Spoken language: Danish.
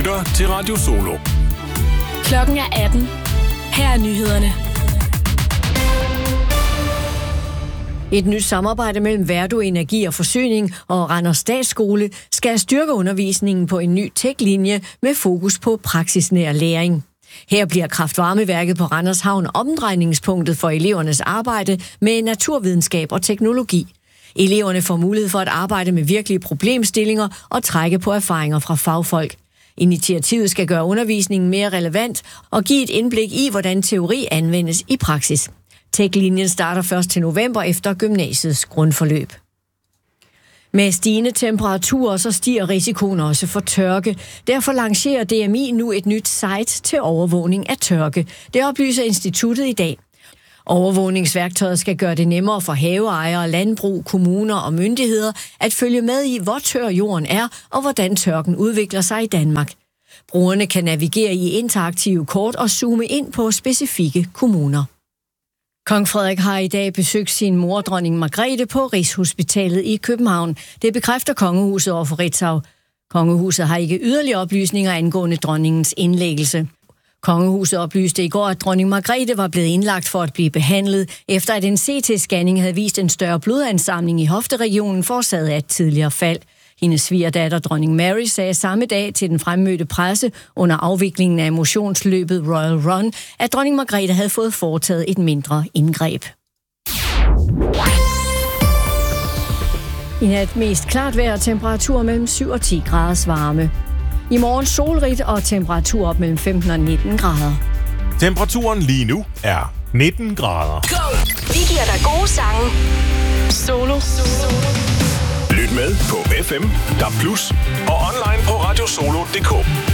lytter til Radio Solo. Klokken er 18. Her er nyhederne. Et nyt samarbejde mellem Verdo Energi og Forsyning og Randers Statsskole skal styrke undervisningen på en ny tech-linje med fokus på praksisnær læring. Her bliver kraftvarmeværket på Randers Havn omdrejningspunktet for elevernes arbejde med naturvidenskab og teknologi. Eleverne får mulighed for at arbejde med virkelige problemstillinger og trække på erfaringer fra fagfolk. Initiativet skal gøre undervisningen mere relevant og give et indblik i, hvordan teori anvendes i praksis. Tech-linjen starter først til november efter gymnasiets grundforløb. Med stigende temperaturer så stiger risikoen også for tørke. Derfor lancerer DMI nu et nyt site til overvågning af tørke. Det oplyser instituttet i dag. Overvågningsværktøjet skal gøre det nemmere for haveejere, landbrug, kommuner og myndigheder at følge med i, hvor tør jorden er og hvordan tørken udvikler sig i Danmark. Brugerne kan navigere i interaktive kort og zoome ind på specifikke kommuner. Kong Frederik har i dag besøgt sin mor, dronning Margrethe, på Rigshospitalet i København. Det bekræfter kongehuset over for Ritzau. Kongehuset har ikke yderligere oplysninger angående dronningens indlæggelse. Kongehuset oplyste i går, at dronning Margrethe var blevet indlagt for at blive behandlet, efter at en CT-scanning havde vist en større blodansamling i hofteregionen forårsaget af et tidligere fald. Hendes svigerdatter, dronning Mary, sagde samme dag til den fremmødte presse under afviklingen af motionsløbet Royal Run, at dronning Margrethe havde fået foretaget et mindre indgreb. I nat mest klart vejr, temperatur mellem 7 og 10 graders varme. I morgen solrigt og temperatur op mellem 15 og 19 grader. Temperaturen lige nu er 19 grader. Go! Vi giver dig gode sange. Solo. Lyt med på FM, DAB+, og online på radiosolo.dk.